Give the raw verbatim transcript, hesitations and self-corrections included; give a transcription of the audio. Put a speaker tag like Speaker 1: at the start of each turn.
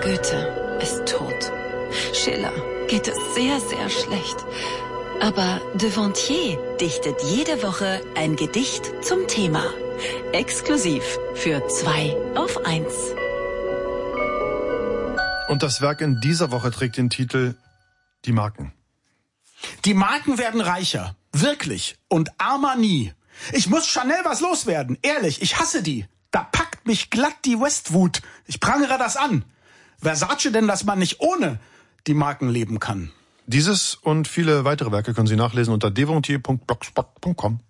Speaker 1: Goethe ist tot. Schiller geht es sehr, sehr schlecht. Aber Devontier dichtet jede Woche ein Gedicht zum Thema. Exklusiv für zwei auf eins.
Speaker 2: Und das Werk in dieser Woche trägt den Titel Die Marken.
Speaker 3: Die Marken werden reicher. Wirklich. Und armer nie. Ich muss Chanel was loswerden. Ehrlich, ich hasse die. Da packt mich glatt die Westwut. Ich prangere das an. Versace denn, dass man nicht ohne die Marken leben kann?
Speaker 2: Dieses und viele weitere Werke können Sie nachlesen unter devontier punkt blogspot punkt com.